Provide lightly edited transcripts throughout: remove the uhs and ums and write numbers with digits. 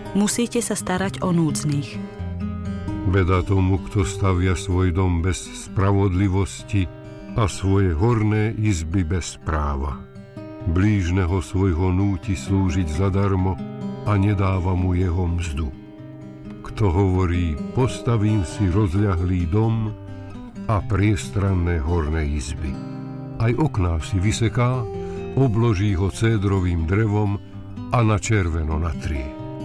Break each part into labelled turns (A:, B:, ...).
A: Musíte sa starať o núdznych.
B: Beda tomu, kto stavia svoj dom bez spravodlivosti a svoje horné izby bez práva. Blížneho svojho núti slúžiť zadarmo a nedáva mu jeho mzdu. Kto hovorí, postavím si rozľahlý dom a priestranné horné izby. Aj okná si vyseká, obloží ho cédrovým drevom a na červeno natrie.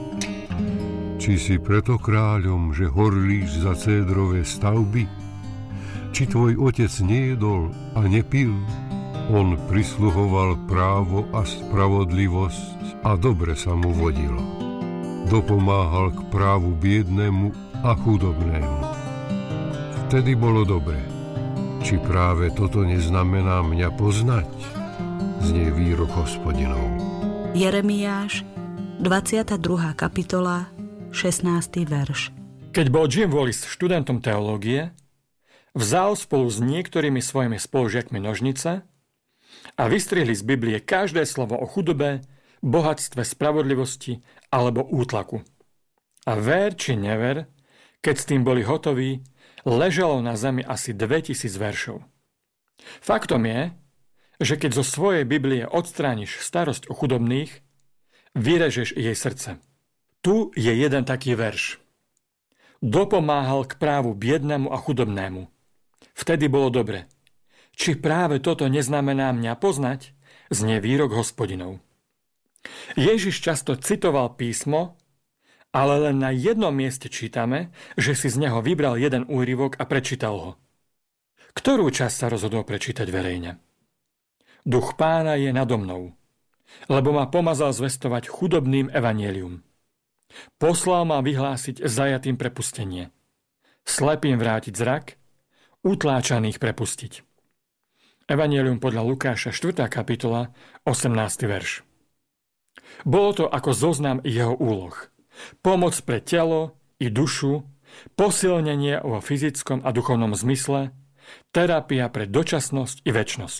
B: Či si preto kráľom, že horlíš za cédrové stavby? Či tvoj otec nejedol a nepil? On prisluhoval právo a spravodlivosť a dobre sa mu vodilo. Dopomáhal k právu biednému a chudobnému. Vtedy bolo dobre. Či práve toto neznamená mňa poznať? Znie výrok Hospodinov.
A: Jeremiáš, 22. kapitola, 16. verš.
C: Keď bol Jim Wallis študentom teológie, vzal spolu s niektorými svojimi spolužiakmi nožnice a vystrihli z Biblie každé slovo o chudobe, bohatstve, spravodlivosti alebo útlaku. A ver či never, keď s tým boli hotoví, ležalo na zemi asi 2000 veršov. Faktom je, že keď zo svojej Biblie odstrániš starosť o chudobných, vyrežeš jej srdce. Tu je jeden taký verš. Dopomáhal k právu biednému a chudobnému. Vtedy bolo dobre. Či práve toto neznamená mňa poznať, znie výrok Hospodinov. Ježiš často citoval písmo, ale len na jednom mieste čítame, že si z neho vybral jeden úryvok a prečítal ho. Ktorú časť sa rozhodol prečítať verejne? Duch Pána je nado mnou, lebo ma pomazal zvestovať chudobným evanjelium. Poslal ma vyhlásiť zajatým prepustenie, slepým vrátiť zrak, utláčaných prepustiť. Evanjelium podľa Lukáša 4. kapitola, 18. verš. Bolo to ako zoznam jeho úloh. Pomoc pre telo i dušu, posilnenie vo fyzickom a duchovnom zmysle, terapia pre dočasnosť i večnosť.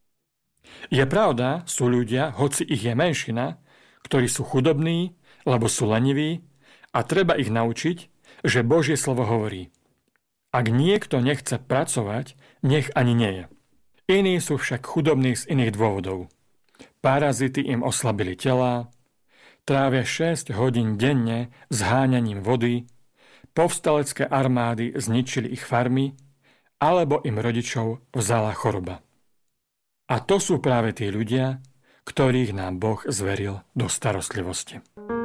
C: Je pravda, sú ľudia, hoci ich je menšina, ktorí sú chudobní, lebo sú leniví a treba ich naučiť, že Božie slovo hovorí: ak niekto nechce pracovať, nech ani nie je. Iní sú však chudobní z iných dôvodov. Parazity im oslabili telá, trávia 6 hodín denne zháňaním vody, povstalecké armády zničili ich farmy, alebo im rodičov vzala choroba. A to sú práve tí ľudia, ktorých nám Boh zveril do starostlivosti.